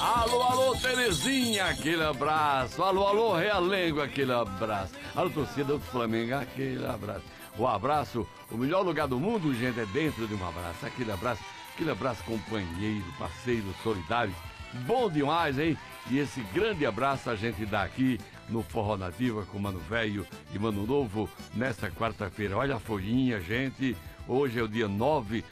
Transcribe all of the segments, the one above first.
Alô, alô, Terezinha, aquele abraço. Alô, alô, Realengo, aquele abraço. Alô, torcida do Flamengo, aquele abraço. O abraço, o melhor lugar do mundo, gente, é dentro de um abraço. Aquele abraço companheiro, parceiro, solidário. Bom demais, hein? E esse grande abraço a gente dá aqui no Forró Nativa com Mano Velho e Mano Novo nesta quarta-feira. Olha a folhinha, gente. Hoje é o dia 9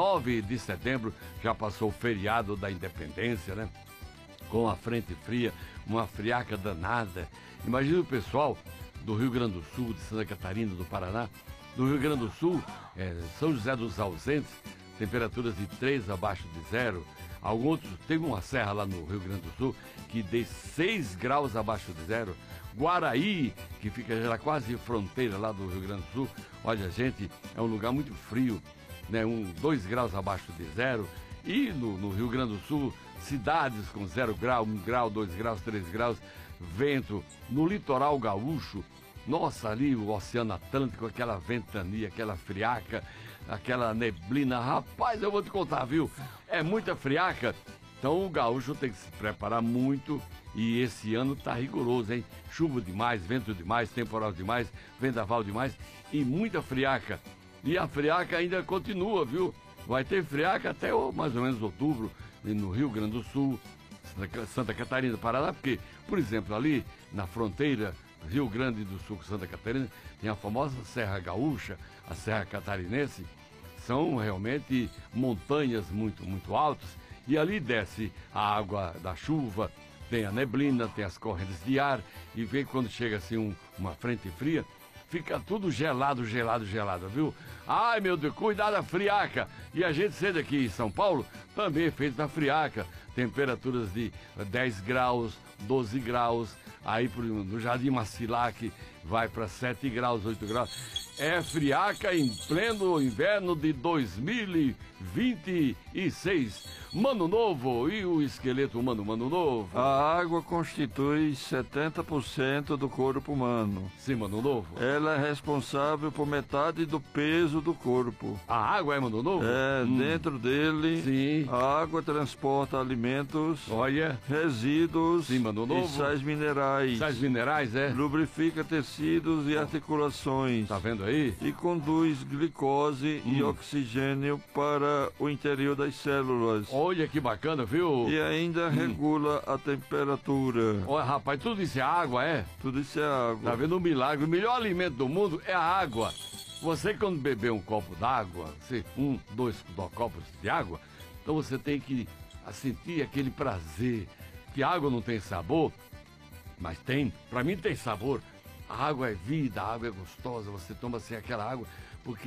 de setembro. Já passou o feriado da Independência, né? Com a frente fria, uma friaca danada. Imagina o pessoal do Rio Grande do Sul, de Santa Catarina, do Paraná. Do Rio Grande do Sul, São José dos Ausentes, temperaturas de 3 abaixo de zero. Alguns, tem uma serra lá no Rio Grande do Sul que dê 6 graus abaixo de zero. Guaraí, que fica já quase fronteira lá do Rio Grande do Sul. Olha, gente, é um lugar muito frio, né? 2 graus abaixo de zero. E no Rio Grande do Sul, cidades com 0 grau, 1 grau, 2 graus, 3 graus, vento. No litoral gaúcho, nossa, ali o Oceano Atlântico, aquela ventania, aquela friaca, aquela neblina. Rapaz, eu vou te contar, viu? É muita friaca, então o gaúcho tem que se preparar muito. E esse ano tá rigoroso, hein? Chuva demais, vento demais, temporal demais, vendaval demais e muita friaca. E a friaca ainda continua, viu? Vai ter friaca até mais ou menos outubro, no Rio Grande do Sul, Santa Catarina, Paraná, porque, por exemplo, ali na fronteira Rio Grande do Sul com Santa Catarina, tem a famosa Serra Gaúcha, a Serra Catarinense. São realmente montanhas muito, muito altas, e ali desce a água da chuva, tem a neblina, tem as correntes de ar, e vem quando chega assim uma frente fria, fica tudo gelado, viu? Ai, meu Deus, cuidado da friaca! E a gente sendo aqui em São Paulo, também fez na friaca, temperaturas de 10 graus, 12 graus, aí no Jardim Macilac vai para 7 graus, 8 graus. É friaca em pleno inverno de 2026. Mano Novo e o esqueleto humano, Mano Novo. A água constitui 70% do corpo humano. Sim, Mano Novo. Ela é responsável por metade do peso do corpo. A água é, Mano Novo? Dentro dele, sim, a água transporta alimentos, olha, resíduos, sim, Mano Novo, e sais minerais. Sais minerais, é? Lubrifica tecidos e articulações. Tá vendo aí? E conduz glicose e oxigênio para o interior das células. Olha que bacana, viu? E ainda regula a temperatura. Olha, rapaz, tudo isso é água, é? Tudo isso é água. Tá vendo um milagre? O melhor alimento do mundo é a água. Você, quando beber um copo d'água, 2 copos de água, então você tem que sentir aquele prazer. Que a água não tem sabor, mas tem. Pra mim tem sabor. A água é vida, a água é gostosa. Você toma assim aquela água, porque